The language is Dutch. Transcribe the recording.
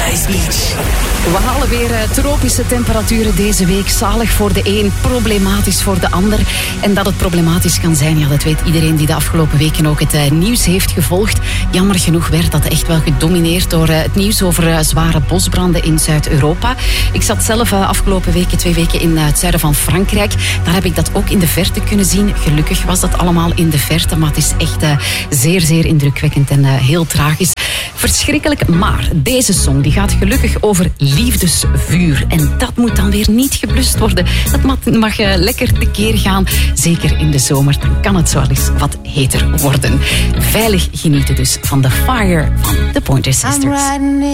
Ice Beach. We halen weer tropische temperaturen deze week. Zalig voor de een, problematisch voor de ander. En dat het problematisch kan zijn, ja, dat weet iedereen die de afgelopen weken ook het nieuws heeft gevolgd. Jammer genoeg werd dat echt wel gedomineerd door het nieuws over zware bosbranden in Zuid-Europa. Ik zat zelf afgelopen weken 2 weken in het zuiden van Frankrijk. Daar heb ik dat ook in de verte kunnen zien. Gelukkig was dat allemaal in de verte, maar het is echt zeer, zeer indrukwekkend en heel tragisch. Verschrikkelijk, maar deze song die gaat gelukkig over liefdesvuur. En dat moet dan weer niet geblust worden. Dat mag lekker tekeer gaan. Zeker in de zomer, dan kan het zo wel eens wat heter worden. Veilig genieten dus van The Fire van The Pointer Sisters.